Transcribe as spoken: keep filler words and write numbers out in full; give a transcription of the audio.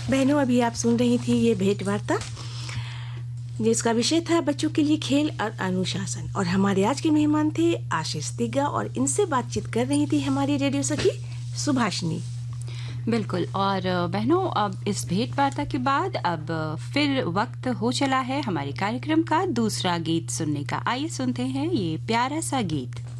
बहनों, अभी आप सुन रही थी ये भेंट वार्ता, जिसका विषय था बच्चों के लिए खेल और अनुशासन। और हमारे आज के मेहमान थे आशीष तिग्गा, और इनसे बातचीत कर रही थी हमारी रेडियो सखी सुभाषिनी। बिल्कुल। और बहनों, अब इस भेंट वार्ता के बाद अब फिर वक्त हो चला है हमारे कार्यक्रम का दूसरा गीत सुनने का। आइए सुनते हैं ये प्यारा सा गीत।